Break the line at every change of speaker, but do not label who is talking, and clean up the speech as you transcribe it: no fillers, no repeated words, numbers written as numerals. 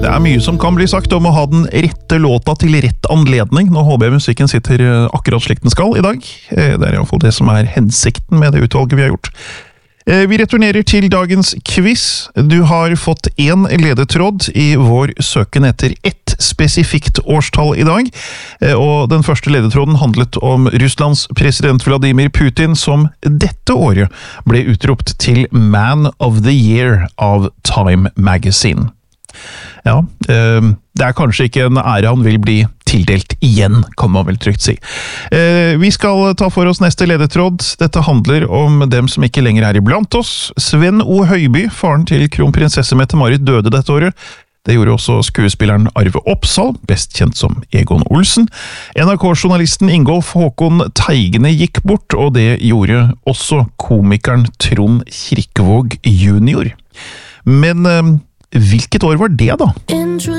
Det mye som kan bli sagt om å ha den rette låta til rett anledning. Nå håper jeg musikken sitter akkurat slik den skal i dag. Det I hvert fall det som hensikten med det utvalget vi har gjort. Vi returnerer til dagens quiz. Du har fått en ledetråd I vår søken etter ett spesifikt årstall I dag. Og den første ledetråden handlet om Russlands president Vladimir Putin, som dette året ble utropt til Man of the Year av Time Magazine. Ja, det kanskje ikke en ære han vil bli tildelt igjen, kan man vel trygt si. Vi skal ta for oss neste ledetråd. Dette handler om dem som ikke lenger iblant oss. Sven O. Høiby, faren til kronprinsesse Mette-Marit, døde dette året. Det gjorde også skuespilleren Arve Oppsal, best kjent som Egon Olsen. NRK-journalisten Ingolf Håkon Teigene gikk bort, og det gjorde også komikeren Trond Kirkevåg junior. Men hvilket år var det da?